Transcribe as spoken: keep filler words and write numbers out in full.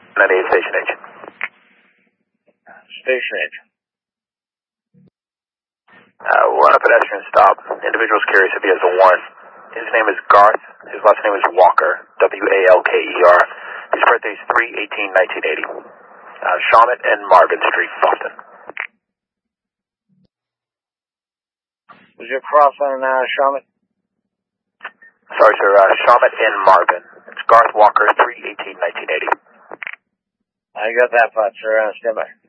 ninety-eight Station H. Station H. Uh, we're on a pedestrian stop. Individual's curious if he has a warrant. His name is Garth. His last name is Walker. W A L K E R. His birthday is three eighteen nineteen eighty. Uh, Shawmut and Marvin Street, Boston. Was your cross on uh, Shawmut? Sorry, sir. Uh, Shawmut and Marvin. It's Garth Walker, three eighteen nineteen eighty. I got that part, sir. Uh, stand by.